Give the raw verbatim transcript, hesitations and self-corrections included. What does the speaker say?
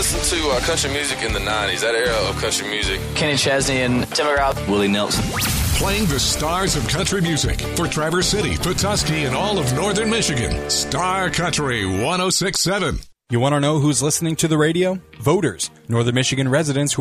listened to uh, country music in the nineties, that era of country music. Kenny Chesney and Tim McGraw. Willie Nelson. Playing the stars of country music for Traverse City, Petoskey, and all of northern Michigan. Star Country one oh six point seven. You want to know who's listening to the radio? Voters, Northern Michigan residents who